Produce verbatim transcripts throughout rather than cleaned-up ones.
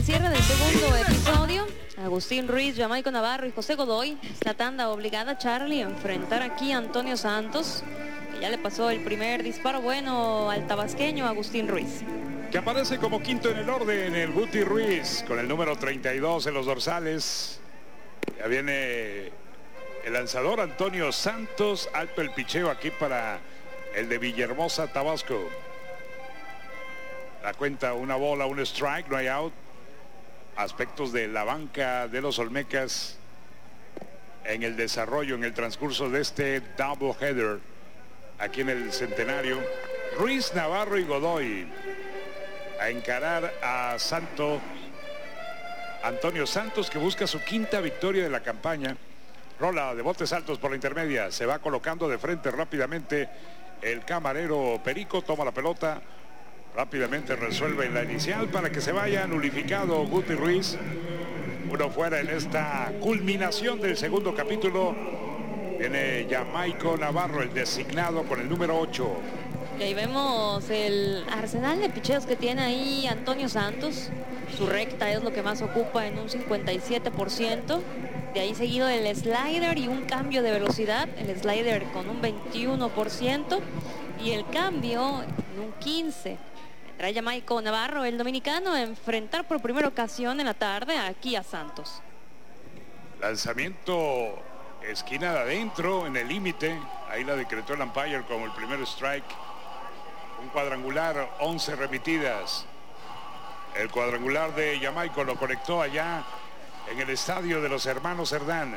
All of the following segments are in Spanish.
cierre del segundo episodio. Agustín Ruiz, Jamaico Navarro y José Godoy. Es la tanda obligada, Charlie, a enfrentar aquí a Antonio Santos, que ya le pasó el primer disparo bueno al tabasqueño Agustín Ruiz. Que aparece como quinto en el orden el Guti Ruiz, con el número treinta y dos en los dorsales. Ya viene el lanzador Antonio Santos. Alto el picheo aquí para el de Villahermosa, Tabasco. La cuenta, una bola, un strike, no hay out. Aspectos de la banca de los Olmecas en el desarrollo, en el transcurso de este doubleheader aquí en el Centenario. Ruiz, Navarro y Godoy a encarar a Santo Antonio Santos, que busca su quinta victoria de la campaña. Rola de botes altos por la intermedia, se va colocando de frente rápidamente el camarero Perico, toma la pelota, rápidamente resuelve la inicial para que se vaya nulificado Guti Ruiz. Uno fuera en esta culminación del segundo capítulo. Viene Jamaico Navarro, el designado con el número ocho. Y ahí vemos el arsenal de picheos que tiene ahí Antonio Santos. Su recta es lo que más ocupa en un cincuenta y siete por ciento. De ahí seguido el slider y un cambio de velocidad. El slider con un veintiuno por ciento y el cambio en un quince por ciento. Trae Jamaico Navarro, el dominicano, a enfrentar por primera ocasión en la tarde aquí a Santos. Lanzamiento esquina de adentro, en el límite. Ahí la decretó el umpire como el primer strike. Un cuadrangular, once remitidas. El cuadrangular de Jamaico lo conectó allá en el estadio de los hermanos Cerdán,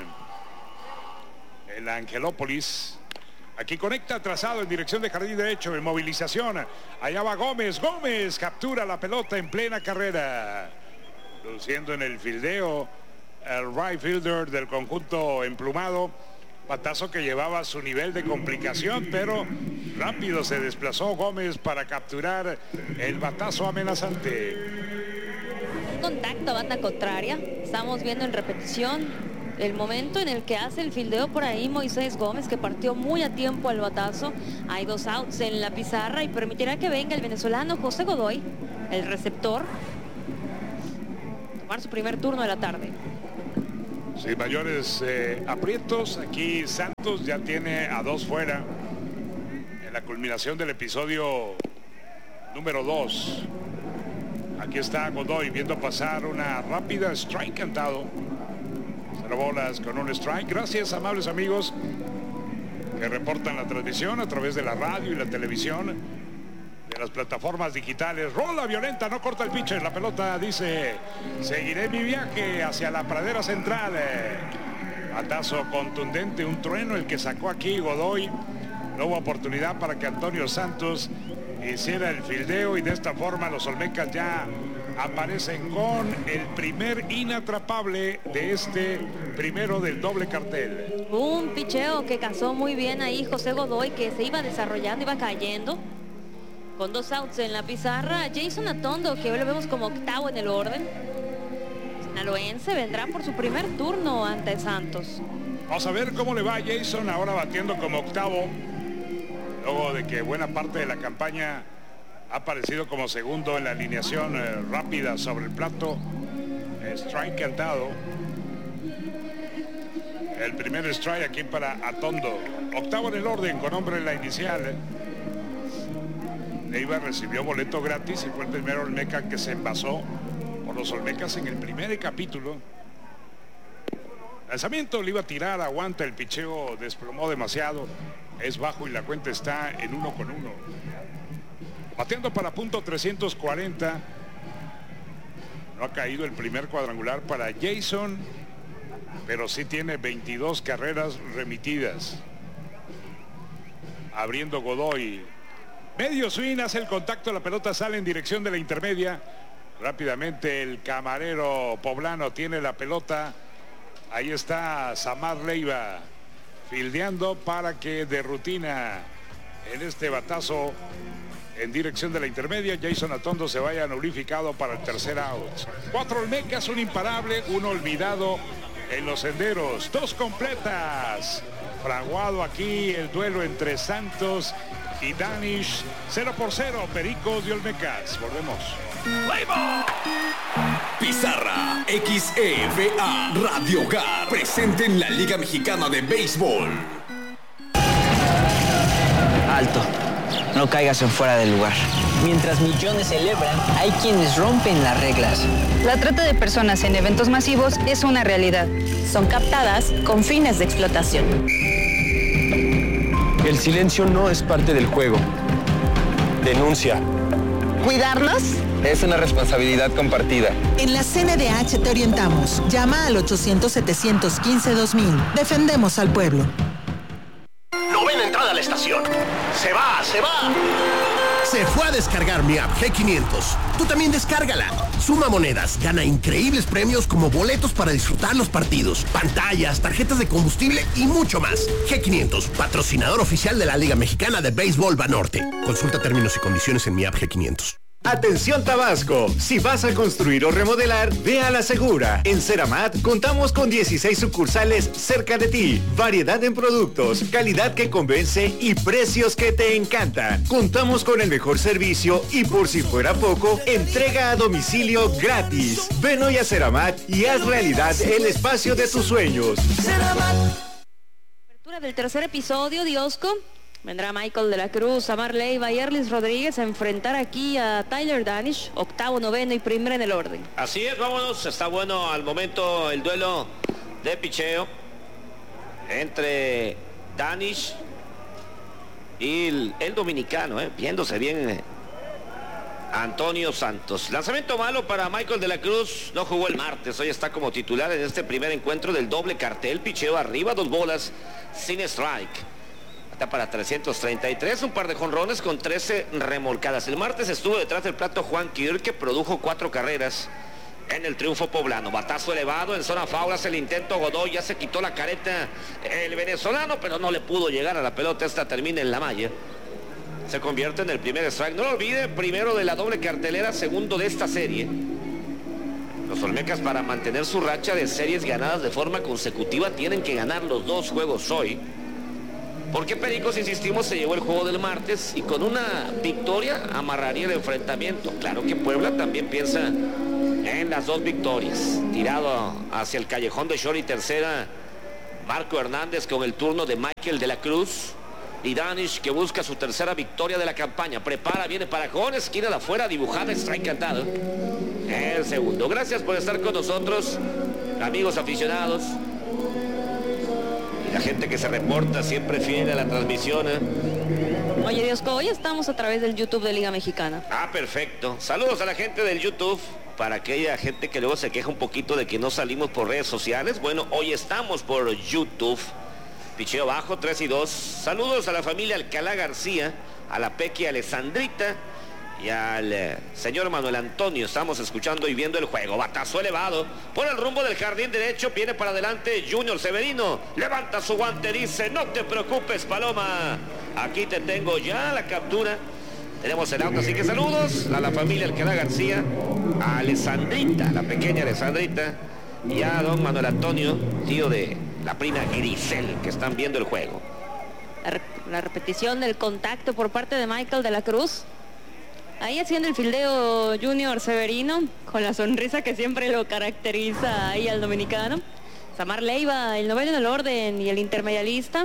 en la Angelópolis. Aquí conecta trazado en dirección de jardín derecho, en movilización. Allá va Gómez. Gómez captura la pelota en plena carrera. Luciendo en el fildeo el right fielder del conjunto emplumado. Batazo que llevaba su nivel de complicación, pero rápido se desplazó Gómez para capturar el batazo amenazante. Contacto a banda contraria. Estamos viendo en repetición el momento en el que hace el fildeo por ahí Moisés Gómez, que partió muy a tiempo al batazo. Hay dos outs en la pizarra y permitirá que venga el venezolano José Godoy, el receptor, tomar su primer turno de la tarde. Sin mayores eh, aprietos, aquí Santos ya tiene a dos fuera en la culminación del episodio número dos. Aquí está Godoy viendo pasar una rápida strike cantado. Bolas con un strike. Gracias, amables amigos que reportan la transmisión a través de la radio y la televisión, de las plataformas digitales. Rola violenta, no corta el pitcher. La pelota dice: seguiré mi viaje hacia la pradera central. Batazo contundente, un trueno el que sacó aquí Godoy. No hubo oportunidad para que Antonio Santos hiciera el fildeo, y de esta forma los Olmecas ya aparecen con el primer inatrapable de este primero del doble cartel. Un picheo que cazó muy bien ahí José Godoy, que se iba desarrollando, iba cayendo. Con dos outs en la pizarra, Jason Atondo, que hoy lo vemos como octavo en el orden. Sinaloense vendrá por su primer turno ante Santos. Vamos a ver cómo le va a Jason ahora batiendo como octavo, luego de que buena parte de la campaña ha aparecido como segundo en la alineación eh, rápida sobre el plato. Strike cantado. El primer strike aquí para Atondo. Octavo en el orden con hombre en la inicial. Leiva recibió boleto gratis y fue el primer Olmeca que se envasó por los Olmecas en el primer capítulo. Lanzamiento, le iba a tirar, aguanta, el picheo desplomó demasiado. Es bajo y la cuenta está en uno con uno. Bateando para punto trescientos cuarenta. No ha caído el primer cuadrangular para Jason, pero sí tiene veintidós carreras remitidas. Abriendo Godoy. Medio swing, hace el contacto, la pelota sale en dirección de la intermedia. Rápidamente el camarero poblano tiene la pelota. Ahí está Samar Leiva fildeando para que de rutina en este batazo en dirección de la intermedia Jason Atondo se vaya nulificado para el tercer out. Cuatro Olmecas, un imparable, uno olvidado en los senderos. Dos completas. Fraguado aquí el duelo entre Santos y Danish. Cero por cero, Pericos y Olmecas. Volvemos. Pizarra, X E V A, Radio Hogar, presente en la Liga Mexicana de Béisbol. Alto, no caigas en fuera del lugar. Mientras millones celebran, hay quienes rompen las reglas. La trata de personas en eventos masivos es una realidad. Son captadas con fines de explotación. El silencio no es parte del juego. Denuncia. ¿Cuidarnos? Es una responsabilidad compartida. En la C N D H te orientamos. Llama al ochocientos, setecientos quince, dos mil. Defendemos al pueblo. Novena entrada a la estación. ¡Se va, se va! Se fue a descargar mi app G quinientos. Tú también descárgala. Suma monedas, gana increíbles premios como boletos para disfrutar los partidos, pantallas, tarjetas de combustible y mucho más. G quinientos, patrocinador oficial de la Liga Mexicana de Béisbol Banorte. Consulta términos y condiciones en mi app G quinientos. Atención Tabasco, si vas a construir o remodelar, ve a la segura. En Ceramat contamos con dieciséis sucursales cerca de ti, variedad en productos, calidad que convence y precios que te encantan. Contamos con el mejor servicio y por si fuera poco, entrega a domicilio gratis. Ven hoy a Ceramat y haz realidad el espacio de tus sueños. Ceramat. Apertura del tercer episodio, Diosco. Vendrá Michael de la Cruz, Samar Leiva y Erlis Rodríguez a enfrentar aquí a Tyler Danish, octavo, noveno y primero en el orden. Así es, vámonos, está bueno al momento el duelo de picheo entre Danish y el, el dominicano, eh, viéndose bien eh, Antonio Santos. Lanzamiento malo para Michael de la Cruz, no jugó el martes, hoy está como titular en este primer encuentro del doble cartel, picheo arriba, dos bolas, sin strike. Para trescientos treinta y tres, un par de jonrones con trece remolcadas. El martes estuvo detrás del plato Juan Kirk, que produjo cuatro carreras en el triunfo poblano. Batazo elevado en zona foul, hace el intento Godoy, ya se quitó la careta el venezolano, pero no le pudo llegar a la pelota. Esta termina en la malla. Se convierte en el primer strike. No lo olvide, primero de la doble cartelera, segundo de esta serie. Los Olmecas, para mantener su racha de series ganadas de forma consecutiva, tienen que ganar los dos juegos hoy. Porque Pericos, insistimos, se llevó el juego del martes y con una victoria amarraría el enfrentamiento. Claro que Puebla también piensa en las dos victorias. Tirado hacia el callejón de short y tercera, Marco Hernández con el turno de Michael de la Cruz. Y Danish, que busca su tercera victoria de la campaña. Prepara, viene para Jón, esquina de afuera, dibujada, strike cantado. El segundo. Gracias por estar con nosotros, amigos aficionados. La gente que se reporta siempre fiel a la transmisión, ¿eh? Oye, Diosco, hoy estamos a través del YouTube de Liga Mexicana. Ah, perfecto. Saludos a la gente del YouTube. Para aquella gente que luego se queja un poquito de que no salimos por redes sociales. Bueno, hoy estamos por YouTube. Picheo bajo, tres y dos. Saludos a la familia Alcalá García, a la Pequi Alessandrita y al eh, señor Manuel Antonio. Estamos escuchando y viendo el juego. Batazo elevado por el rumbo del jardín derecho. Viene para adelante Junior Severino. Levanta su guante, dice: no te preocupes, Paloma. Aquí te tengo ya la captura. Tenemos el auto, así que saludos a la familia Alcalá García, a Alessandrita, la pequeña Alessandrita, y a don Manuel Antonio, tío de la prima Grisel, que están viendo el juego. La, re la repetición del contacto por parte de Michael de la Cruz. Ahí haciendo el fildeo Junior Severino, con la sonrisa que siempre lo caracteriza ahí al dominicano. Samar Leiva, el noveno en el orden y el intermedialista.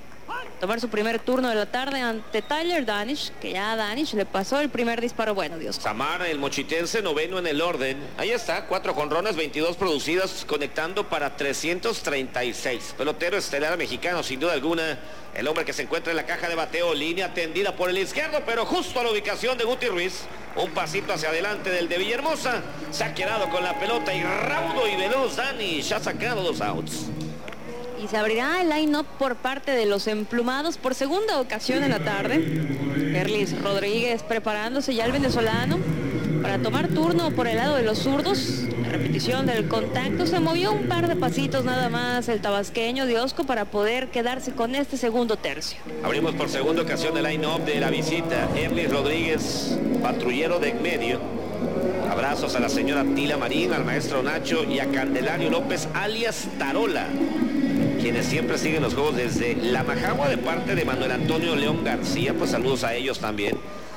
Tomar su primer turno de la tarde ante Tyler Danish, que ya a Danish le pasó el primer disparo bueno, Dios. Samar, el mochitense, noveno en el orden. Ahí está, cuatro jonrones, veintidós producidas, conectando para trescientos treinta y seis. Pelotero estelar mexicano, sin duda alguna. El hombre que se encuentra en la caja de bateo, línea tendida por el izquierdo, pero justo a la ubicación de Guti Ruiz. Un pasito hacia adelante del de Villahermosa. Se ha quedado con la pelota y raudo y veloz Danish ha sacado dos outs. Y se abrirá el line-up por parte de los emplumados por segunda ocasión en la tarde. Erlis Rodríguez preparándose ya el venezolano para tomar turno por el lado de los zurdos. La repetición del contacto, se movió un par de pasitos nada más el tabasqueño Diosco para poder quedarse con este segundo tercio. Abrimos por segunda ocasión el line-up de la visita. Erlis Rodríguez, patrullero de en medio. Abrazos a la señora Tila Marín, al maestro Nacho y a Candelario López, alias Tarola, quienes siempre siguen los juegos desde La Majagua de parte de Manuel Antonio León García. Pues saludos a ellos también.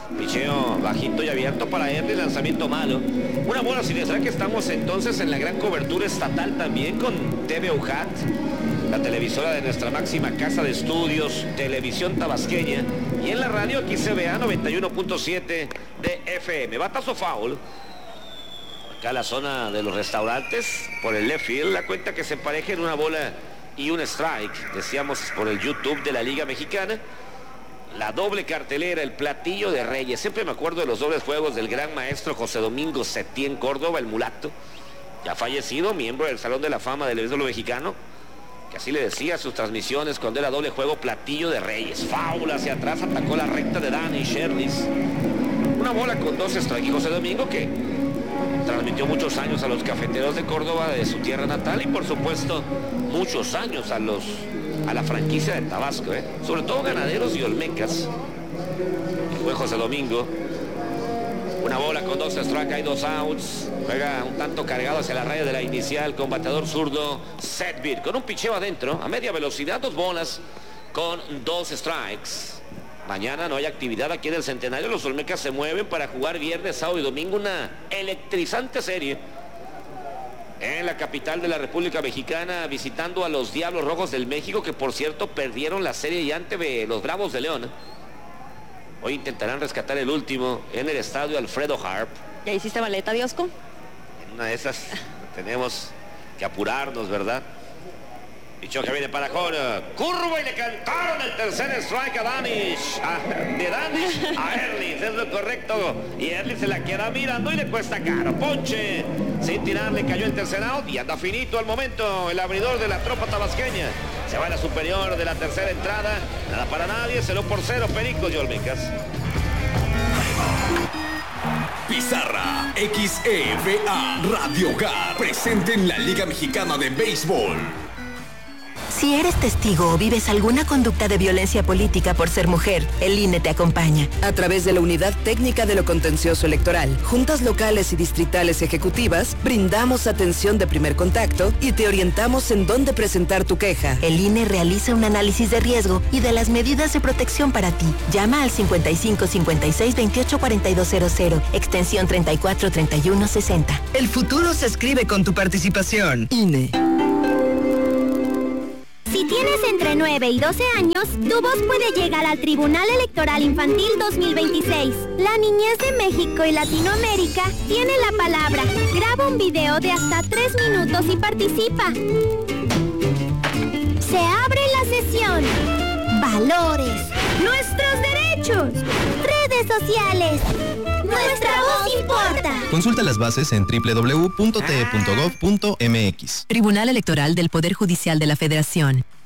Picheo bajito y abierto para Erly, lanzamiento malo. Una bola siniestra, que estamos entonces en la gran cobertura estatal también con T V U J A T, la televisora de nuestra máxima casa de estudios, Televisión Tabasqueña, y en la radio aquí se vea noventa y uno punto siete de F M. Batazo foul. Acá la zona de los restaurantes, por el left field, la cuenta que se empareja en una bola y un strike, decíamos por el YouTube de la Liga Mexicana. La doble cartelera, el platillo de Reyes. Siempre me acuerdo de los dobles juegos del gran maestro José Domingo Setién Córdoba, el mulato, ya fallecido, miembro del Salón de la Fama del béisbol mexicano, que así le decía a sus transmisiones cuando era doble juego, platillo de Reyes. Foul hacia atrás, atacó la recta de Danny Sherlis. Una bola con dos strikes. José Domingo, que transmitió muchos años a los Cafeteros de Córdoba, de su tierra natal, y por supuesto muchos años a los a la franquicia de Tabasco, ¿eh? Sobre todo Ganaderos y Olmecas. Fue José Domingo. Una bola con dos strikes, hay dos outs. Juega un tanto cargado hacia la raya de la inicial con bateador zurdo Setbir, con un picheo adentro a media velocidad, dos bolas con dos strikes. Mañana no hay actividad aquí en el Centenario. Los Olmecas se mueven para jugar viernes, sábado y domingo una electrizante serie en la capital de la República Mexicana, visitando a los Diablos Rojos del México, que por cierto perdieron la serie ya ante los Bravos de León. Hoy intentarán rescatar el último en el estadio Alfredo Harp. ¿Ya hiciste maleta, Diosco? En una de esas tenemos que apurarnos, ¿verdad? Pichó que viene para Jona. Curva y le cantaron el tercer strike a Danish. A, de Danish a Erlis, es lo correcto. Y Erlis se la queda mirando y le cuesta caro. Ponche. Sin tirar, le cayó el tercer out y anda finito al momento el abridor de la tropa tabasqueña. Se va a la superior de la tercera entrada. Nada para nadie, cero por cero, Pericos y Olmecas. Pizarra X E V A Radio Hogar, presente en la Liga Mexicana de Béisbol. Si eres testigo o vives alguna conducta de violencia política por ser mujer, el I N E te acompaña. A través de la Unidad Técnica de lo Contencioso Electoral, juntas locales y distritales ejecutivas, brindamos atención de primer contacto y te orientamos en dónde presentar tu queja. El I N E realiza un análisis de riesgo y de las medidas de protección para ti. Llama al cincuenta y cinco cincuenta y seis veintiocho cuarenta y dos cero cero, extensión treinta y cuatro treinta y uno sesenta. El futuro se escribe con tu participación. I N E. Si tienes entre nueve y doce años, tu voz puede llegar al Tribunal Electoral Infantil dos mil veintiséis. La niñez de México y Latinoamérica tiene la palabra. Graba un video de hasta tres minutos y participa. Se abre la sesión. Valores. Nuestros derechos. Redes sociales. Nuestra voz importa. Consulta las bases en doble u doble u doble u punto t e punto gov punto m x. Tribunal Electoral del Poder Judicial de la Federación.